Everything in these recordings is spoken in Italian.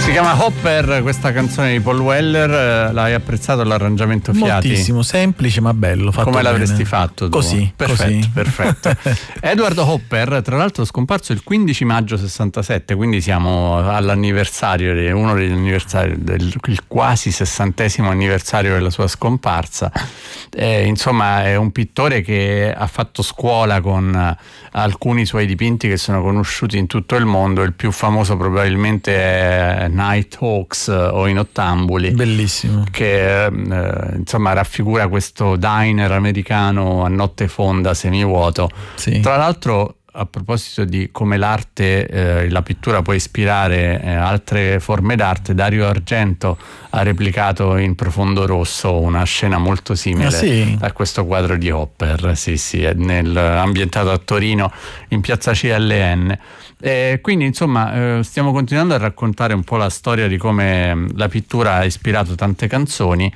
Si chiama Hopper, questa canzone di Paul Weller. L'hai apprezzato l'arrangiamento Fiati? Moltissimo, semplice ma bello, fatto come bene. L'avresti fatto tu? Così, perfetto. Edward Hopper, tra l'altro, scomparso il 15 maggio 67, quindi siamo all'anniversario, uno degli anniversari il quasi 60° anniversario della sua scomparsa. Insomma, è un pittore che ha fatto scuola con alcuni suoi dipinti che sono conosciuti in tutto il mondo. Il più famoso probabilmente è Nighthawks o I Nottambuli, bellissimo, che insomma raffigura questo diner americano a notte fonda, semivuoto. Sì. Tra l'altro, a proposito di come l'arte, la pittura può ispirare altre forme d'arte, Dario Argento ha replicato in Profondo Rosso una scena molto simile a questo quadro di Hopper, è ambientato a Torino in piazza CLN. Quindi insomma stiamo continuando a raccontare un po' la storia di come la pittura ha ispirato tante canzoni,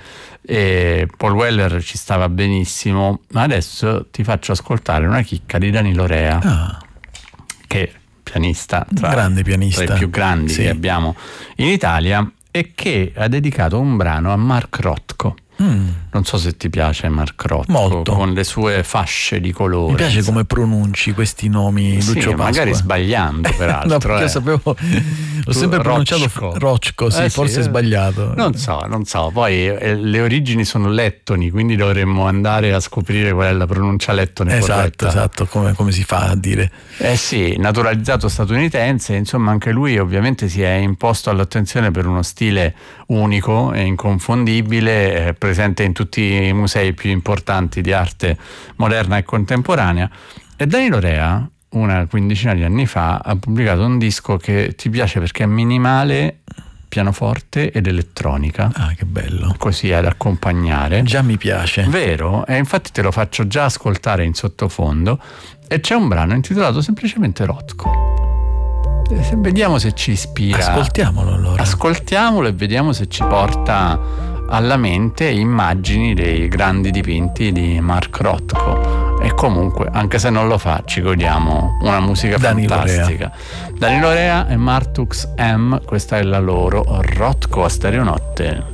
e Paul Weller ci stava benissimo, ma adesso ti faccio ascoltare una chicca di Danilo Rea, che pianista, grande pianista, tra i più grandi che abbiamo in Italia, e che ha dedicato un brano a Mark Rothko. Non so se ti piace Mark Rothko, molto, con le sue fasce di colore. Mi piace come pronunci questi nomi, Lucio Pasqua. Magari sbagliando peraltro. No, perché sapevo, ho sempre pronunciato Rothko, forse sbagliato. Non so, poi le origini sono lettoni, quindi dovremmo andare a scoprire qual è la pronuncia lettone corretta. Esatto, come si fa a dire? Naturalizzato statunitense, insomma anche lui ovviamente si è imposto all'attenzione per uno stile unico e inconfondibile, presente in tutti i musei più importanti di arte moderna e contemporanea. E Danilo Rea, una quindicina di anni fa, ha pubblicato un disco che ti piace perché è minimale, pianoforte ed elettronica. Che bello. Così ad accompagnare. Già mi piace. Vero? E infatti te lo faccio già ascoltare in sottofondo. E c'è un brano intitolato semplicemente Rothko. Vediamo se ci ispira. Ascoltiamolo allora. Ascoltiamolo e vediamo se ci porta alla mente immagini dei grandi dipinti di Mark Rothko. E comunque, anche se non lo fa, ci godiamo una musica fantastica. Danilo Rea e Martux M, questa è la loro Rothko a Stereonotte.